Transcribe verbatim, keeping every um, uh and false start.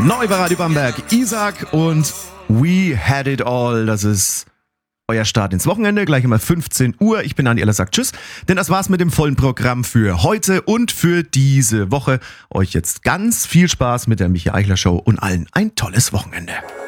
Neu bei Radio Bamberg, Isaac und We Had It All. Das ist euer Start ins Wochenende, gleich immer fünfzehn Uhr. Ich bin Andi, Eller sagt Tschüss, denn das war's mit dem vollen Programm für heute und für diese Woche. Euch jetzt ganz viel Spaß mit der Michi Eichler Show und allen ein tolles Wochenende.